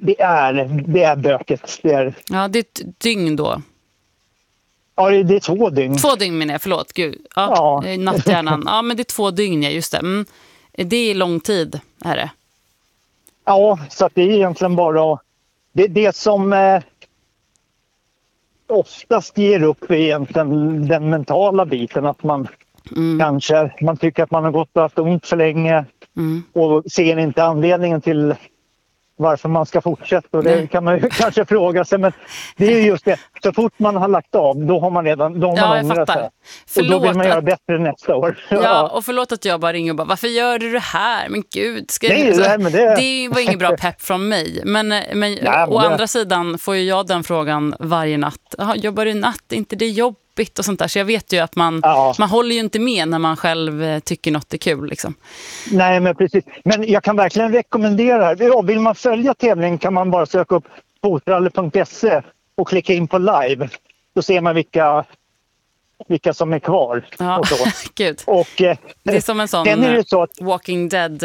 det är böket. Det är... Ja, det är ett dygn då. Ja, det är 2 dygn. 2 dygn menar jag, förlåt. Gud. Ja. Natthjärnan. Ja, men det är 2 dygn, ja, just det. Det är lång tid, är det. Ja, så att det är egentligen bara... Det som oftast ger upp är egentligen den mentala biten. Att man man tycker att man har gått och haft ont för länge och ser inte anledningen till varför man ska fortsätta. Och det kan man ju kanske fråga sig, men det är just det. Så fort man har lagt av, då har man ångrat sig. Och då vill man göra bättre nästa år. Ja, och förlåt att jag bara ringer och bara, varför gör du det här? Men gud, det var ingen bra pepp från mig. Men å andra sidan får ju jag den frågan varje natt. Jobbar du natt? Inte det jobbigt och sånt där. Så jag vet ju att man håller ju inte med när man själv tycker något är kul. Liksom. Nej, men precis. Men jag kan verkligen rekommendera det. Vill man följa tävlingen kan man bara söka upp fotrally.se och klicka in på live. Då ser man vilka som är kvar. Ja, och så. Gud. Och, det är som en sån är det så att, Walking Dead...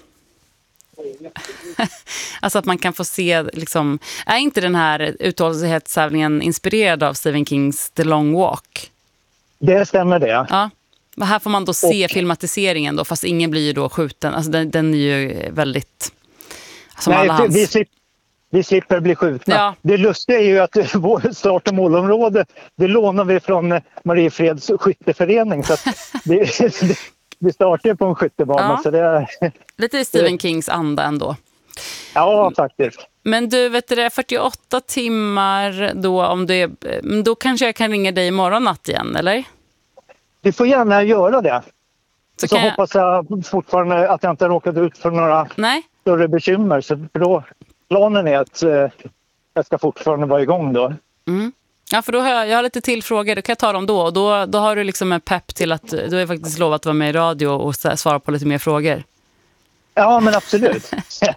alltså att man kan få se liksom, är inte den här uthållighetstävlingen inspirerad av Stephen Kings The Long Walk? Det stämmer det. Ja. Och här får man då se filmatiseringen då, fast ingen blir ju då skjuten. Alltså den är ju väldigt som alla hans. Vi slipper bli skjutna. Ja. Det lustiga är ju att vår start- och målområde, det lånar vi från Mariefreds skytteförening. Så att vi startar på en skyttebana. Ja. Så det är... Lite i Stephen Kings anda ändå. Ja, faktiskt. Men du, vet du det, 48 timmar då, då kanske jag kan ringa dig imorgon natt igen, eller? Du får gärna göra det. Så hoppas jag fortfarande att jag inte har råkat ut för några större bekymmer. Så för då, planen är att jag ska fortfarande vara igång då. Mm. Ja, för då har jag har lite till frågor, då kan jag ta dem då. Och då har du liksom en pepp till att du har faktiskt lovat att vara med i radio och svara på lite mer frågor. Ja, men absolut.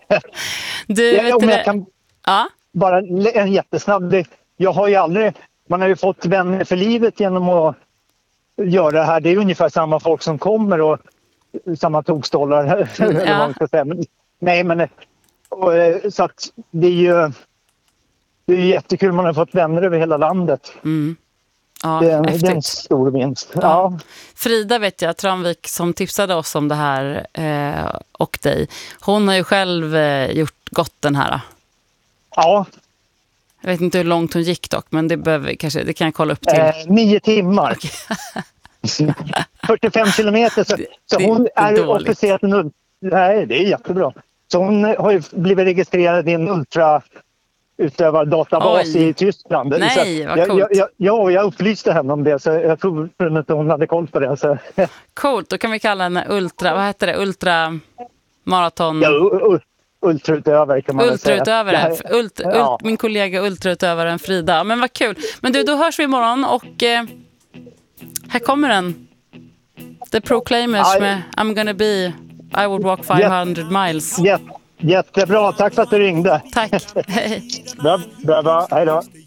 Jag kan bara en jättesnabb... Jag har ju aldrig... Man har ju fått vänner för livet genom att göra det här. Det är ungefär samma folk som kommer och samma tokstollar. Så att det är ju... Det är jättekul, man har fått vänner över hela landet. Mm. Ja, det är en stor vinst. Ja. Frida vet jag, Tranvik, som tipsade oss om det här och dig. Hon har ju själv gått den här. Ja. Jag vet inte hur långt hon gick dock, men det kan jag kolla upp till. 9 timmar. 45 kilometer. Så hon är officiellt nej, det är jättebra. Så hon har ju blivit registrerad i en utövardatabas i Tyskland. Nej, vad coolt. Jag upplyste henne om det, så jag tror inte hon hade koll på det. Så. Coolt, då kan vi kalla henne ultramaraton. Ja, ultrautövare kan man säga. Min kollega ultrautövaren Frida. Men vad kul. Men du, då hörs vi imorgon och här kommer den. The Proclaimers med I'm gonna be, I would walk 500 miles. Jättebra, tack för att du ringde. Tack, hej. Bra, hej då.